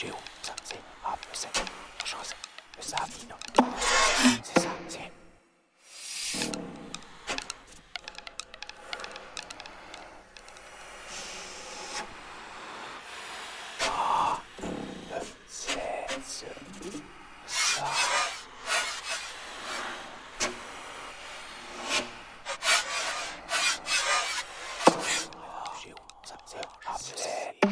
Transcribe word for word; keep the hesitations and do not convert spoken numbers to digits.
G O, ça, c'est A plus sept, chance, le ça, c'est ça.